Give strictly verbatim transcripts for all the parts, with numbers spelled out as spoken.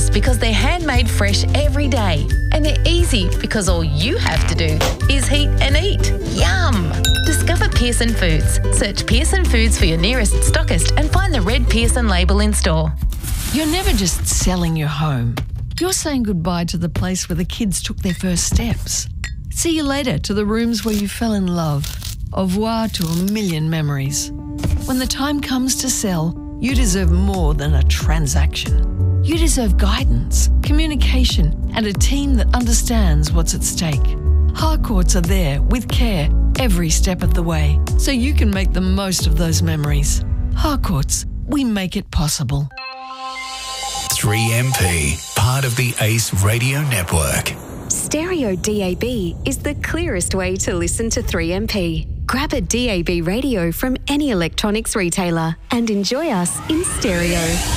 delicious because they're handmade fresh every day. And they're easy because all you have to do is heat and eat. Yum! Discover Pearson Foods. Search Pearson Foods for your nearest stockist and find the red Pearson label in store. You're never just selling your home. You're saying goodbye to the place where the kids took their first steps. See you later to the rooms where you fell in love. Au revoir to a million memories. When the time comes to sell, you deserve more than a transaction. You deserve guidance, communication, and a team that understands what's at stake. Harcourts are there with care every step of the way, so you can make the most of those memories. Harcourts, we make it possible. three M P, part of the Ace Radio Network. Stereo D A B is the clearest way to listen to three M P. Grab a D A B radio from any electronics retailer and enjoy us in stereo.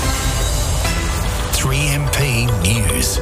three M P News.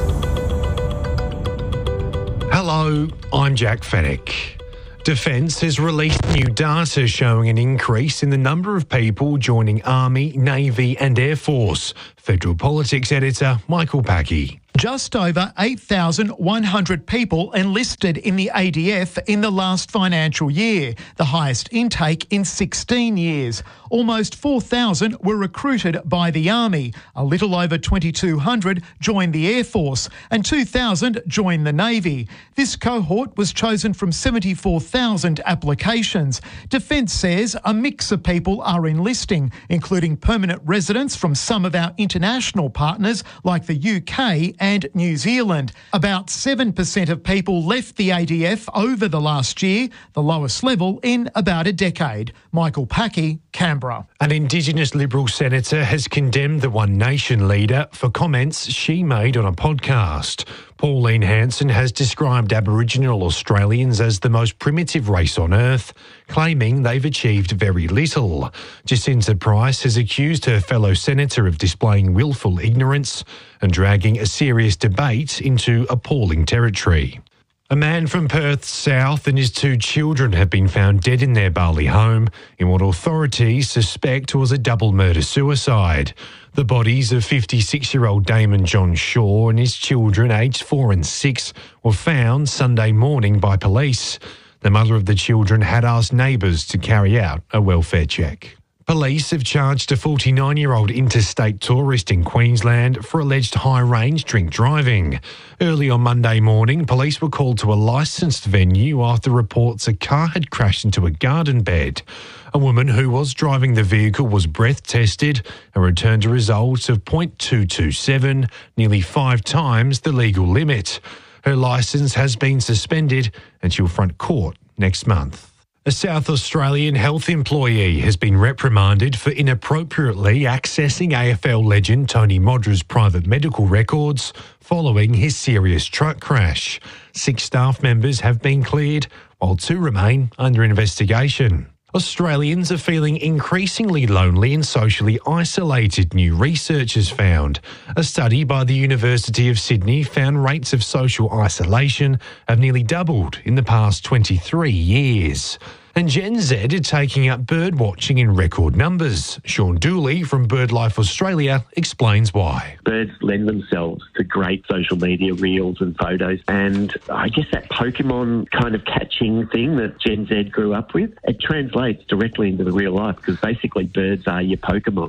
Hello, I'm Jack Fennick. Defence has released new data showing an increase in the number of people joining Army, Navy and Air Force. Federal Politics Editor Michael Packey. Just over eight thousand one hundred people enlisted in the A D F in the last financial year, the highest intake in sixteen years. Almost four thousand were recruited by the Army. A little over twenty-two hundred joined the Air Force and two thousand joined the Navy. This cohort was chosen from seventy-four thousand applications. Defence says a mix of people are enlisting, including permanent residents from some of our international partners like the U K and New Zealand. About seven percent of people left the A D F over the last year, the lowest level in about a decade. Michael Packey, Canberra. An Indigenous Liberal senator has condemned the One Nation leader for comments she made on a podcast. Pauline Hanson has described Aboriginal Australians as the most primitive race on earth, claiming they've achieved very little. Jacinta Price has accused her fellow senator of displaying willful ignorance and dragging a serious debate into appalling territory. A man from Perth's south and his two children have been found dead in their Bali home in what authorities suspect was a double murder-suicide. The bodies of fifty-six-year-old Damon John Shaw and his children, aged four and six, were found Sunday morning by police. The mother of the children had asked neighbours to carry out a welfare check. Police have charged a forty-nine-year-old interstate tourist in Queensland for alleged high-range drink driving. Early on Monday morning, police were called to a licensed venue after reports a car had crashed into a garden bed. A woman who was driving the vehicle was breath tested and returned a result of point two two seven, nearly five times the legal limit. Her licence has been suspended and she'll front court next month. A South Australian health employee has been reprimanded for inappropriately accessing A F L legend Tony Modra's private medical records following his serious truck crash. Six staff members have been cleared, while two remain under investigation. Australians are feeling increasingly lonely and socially isolated, new research has found. A study by the University of Sydney found rates of social isolation have nearly doubled in the past twenty-three years. And Gen Z are taking up bird watching in record numbers. Sean Dooley from BirdLife Australia explains why. Birds lend themselves to great social media reels and photos, and I guess that Pokemon kind of catching thing that Gen Z grew up with, it translates directly into the real life because basically birds are your Pokemon.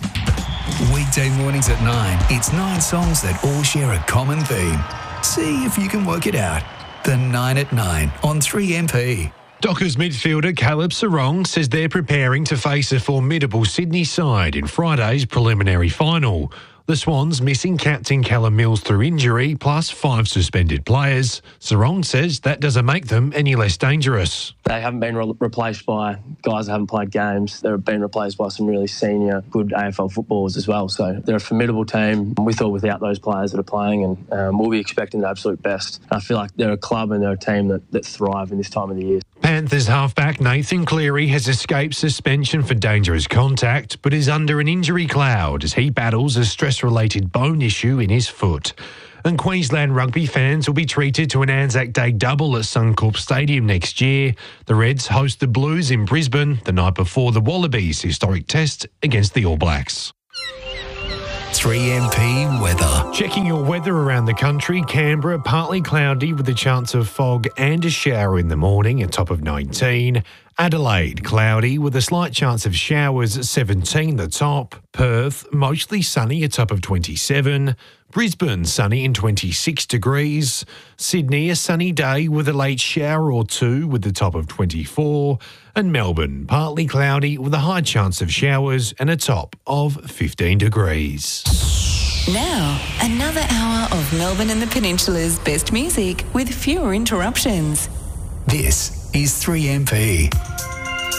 Weekday mornings at nine, it's nine songs that all share a common theme. See if you can work it out. The nine at nine on three M P. Dockers midfielder Caleb Sarong says they're preparing to face a formidable Sydney side in Friday's preliminary final. The Swans missing captain Callum Mills through injury, plus five suspended players. Sarong says that doesn't make them any less dangerous. They haven't been re- replaced by guys that haven't played games. They've been replaced by some really senior, good A F L footballers as well. So they're a formidable team with or without those players that are playing, and um, we'll be expecting the absolute best. I feel like they're a club and they're a team that, that thrive in this time of the year. Panthers halfback Nathan Cleary has escaped suspension for dangerous contact, but is under an injury cloud as he battles a stress-related bone issue in his foot. And Queensland rugby fans will be treated to an Anzac Day double at Suncorp Stadium next year. The Reds host the Blues in Brisbane the night before the Wallabies' historic test against the All Blacks. three M P weather. Checking your weather around the country, Canberra, partly cloudy with a chance of fog and a shower in the morning, a top of nineteen. Adelaide, cloudy with a slight chance of showers, seventeen the top. Perth, mostly sunny, a top of twenty-seven. Brisbane, sunny and twenty-six degrees. Sydney, a sunny day with a late shower or two with the top of twenty-four. And Melbourne, partly cloudy with a high chance of showers and a top of fifteen degrees. Now, another hour of Melbourne and the Peninsula's best music with fewer interruptions. This is three M P.